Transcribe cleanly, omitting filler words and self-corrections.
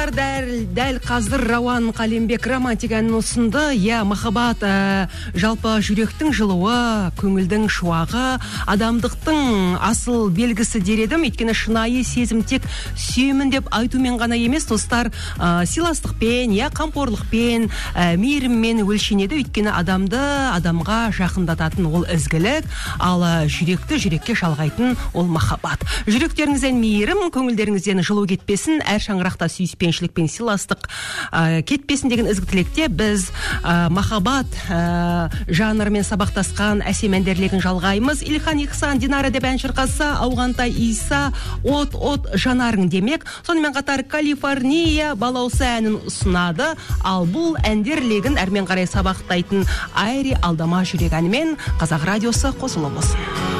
Дәл қазір Рауан Қалембек романтик әнін ұсынды. Махаббат жалпы жүректің жылуы, көңілдің шуағы, адамдықтың асыл белгісі дер едім. Өйткені шынайы сезім тек сүйемін деп айтумен ғана емес, достар, сыйластықпен, қамқорлықпен, мейіріммен өлшенеді. Өйткені адамды адамға жақындататын ол ізгілік, ал жүректі жүрекке шалғайтын ол махаббат. Жүректеріңізден мейірім, көңілдеріңізден жылу кетпесін, әр шаңырақта сүйіспеншілік пен сыйластық кетпесін деген ізгі тілекте біз махаббат жанрымен сабақтасқан әсем әндерлегін жалғаймыз. Ильхан Ихсан, Динара деп ән шырқаса, Ауғантай Иса, от жанарың демек. Сонымен қатар Калифорния балаусы әнін ұсынады. Ал бұл әндерлегін әрмен қарай сабақтайтын Айри алдама жүрек әнімен Қазақ радиосы қосылып болсын.